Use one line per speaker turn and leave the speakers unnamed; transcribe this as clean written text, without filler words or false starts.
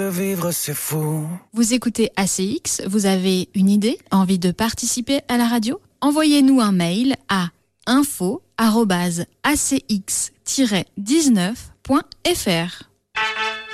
Vivre, c'est fou.
Vous écoutez ACX, vous avez une idée, envie de participer à la radio ? Envoyez-nous un mail à info@acx-19.fr.